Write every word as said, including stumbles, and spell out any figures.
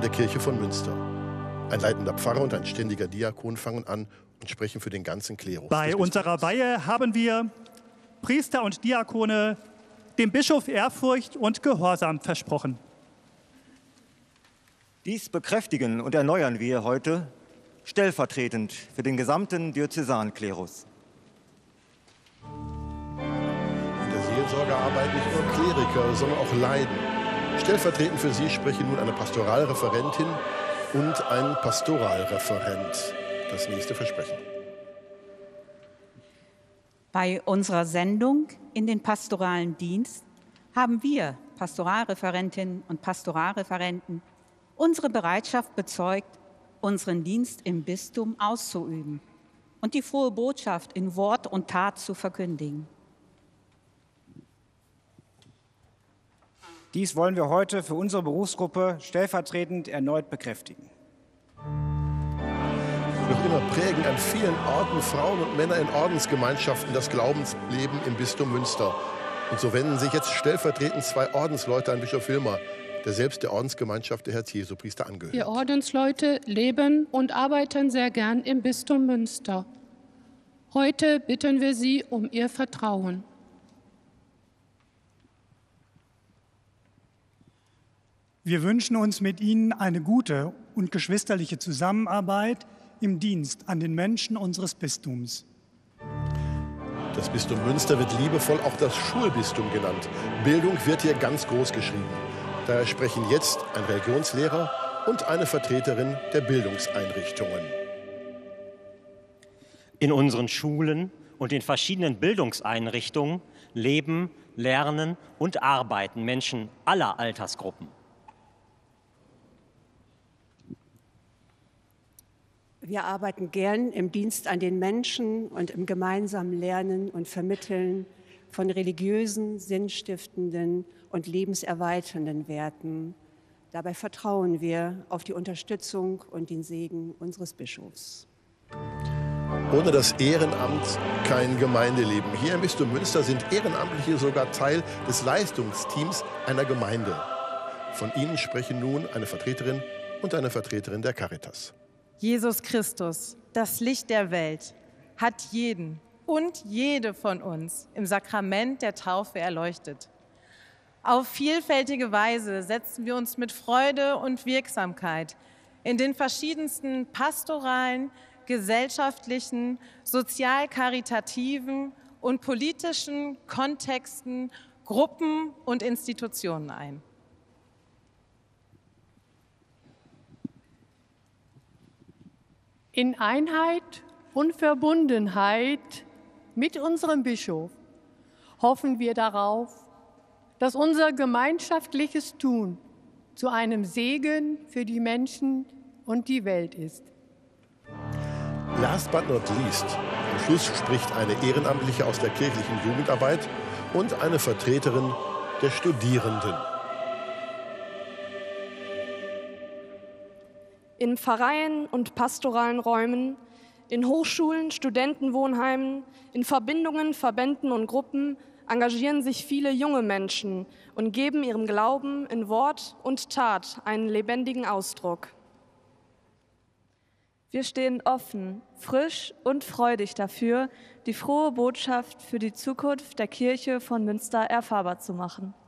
der Kirche von Münster. Ein leitender Pfarrer und ein ständiger Diakon fangen an und sprechen für den ganzen Klerus. Bei unserer Weihe haben wir Priester und Diakone dem Bischof Ehrfurcht und Gehorsam versprochen. Dies bekräftigen und erneuern wir heute stellvertretend für den gesamten Diözesanklerus. In der Seelsorge arbeiten nicht nur Kleriker, sondern auch Laien. Stellvertretend für sie sprechen nun eine Pastoralreferentin und ein Pastoralreferent. Das nächste Versprechen. Bei unserer Sendung in den pastoralen Dienst haben wir, Pastoralreferentinnen und Pastoralreferenten, unsere Bereitschaft bezeugt, unseren Dienst im Bistum auszuüben und die frohe Botschaft in Wort und Tat zu verkündigen. Dies wollen wir heute für unsere Berufsgruppe stellvertretend erneut bekräftigen. Noch immer prägen an vielen Orten Frauen und Männer in Ordensgemeinschaften das Glaubensleben im Bistum Münster. Und so wenden sich jetzt stellvertretend zwei Ordensleute an Bischof Hilmer, der selbst der Ordensgemeinschaft der Herz-Jesu-Priester angehört. Wir Ordensleute leben und arbeiten sehr gern im Bistum Münster. Heute bitten wir Sie um Ihr Vertrauen. Wir wünschen uns mit Ihnen eine gute und geschwisterliche Zusammenarbeit im Dienst an den Menschen unseres Bistums. Das Bistum Münster wird liebevoll auch das Schulbistum genannt. Bildung wird hier ganz groß geschrieben. Daher sprechen jetzt ein Religionslehrer und eine Vertreterin der Bildungseinrichtungen. In unseren Schulen und in verschiedenen Bildungseinrichtungen leben, lernen und arbeiten Menschen aller Altersgruppen. Wir arbeiten gern im Dienst an den Menschen und im gemeinsamen Lernen und Vermitteln von religiösen, sinnstiftenden und lebenserweiternden Werten. Dabei vertrauen wir auf die Unterstützung und den Segen unseres Bischofs. Ohne das Ehrenamt kein Gemeindeleben. Hier im Bistum Münster sind Ehrenamtliche sogar Teil des Leistungsteams einer Gemeinde. Von ihnen sprechen nun eine Vertreterin und eine Vertreterin der Caritas. Jesus Christus, das Licht der Welt, hat jeden und jede von uns im Sakrament der Taufe erleuchtet. Auf vielfältige Weise setzen wir uns mit Freude und Wirksamkeit in den verschiedensten pastoralen, gesellschaftlichen, sozial-karitativen und politischen Kontexten, Gruppen und Institutionen ein. In Einheit und Verbundenheit mit unserem Bischof hoffen wir darauf, dass unser gemeinschaftliches Tun zu einem Segen für die Menschen und die Welt ist. Last but not least, am Schluss spricht eine Ehrenamtliche aus der kirchlichen Jugendarbeit und eine Vertreterin der Studierenden. In Pfarreien und pastoralen Räumen, in Hochschulen, Studentenwohnheimen, in Verbindungen, Verbänden und Gruppen engagieren sich viele junge Menschen und geben ihrem Glauben in Wort und Tat einen lebendigen Ausdruck. Wir stehen offen, frisch und freudig dafür, die frohe Botschaft für die Zukunft der Kirche von Münster erfahrbar zu machen.